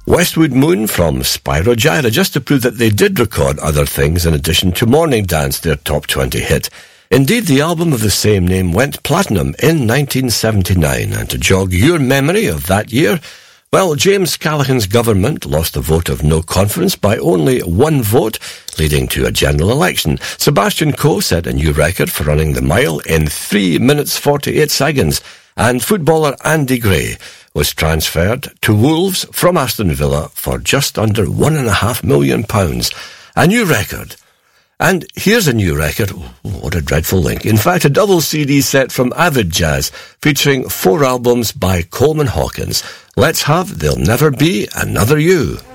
Westwood Moon from Spyro Gyra, just to prove that they did record other things in addition to Morning Dance, their top 20 hit. Indeed, the album of the same name went platinum in 1979, and to jog your memory of that year, well, James Callaghan's government lost the vote of no confidence by only one vote, leading to a general election. Sebastian Coe set a new record for running the mile in 3 minutes 48 seconds, and footballer Andy Gray was transferred to Wolves from Aston Villa for just under £1.5 million. A new record. And here's a new record. What a dreadful link. In fact, a double CD set from Avid Jazz featuring 4 albums by Coleman Hawkins. Let's have There'll Never Be Another You.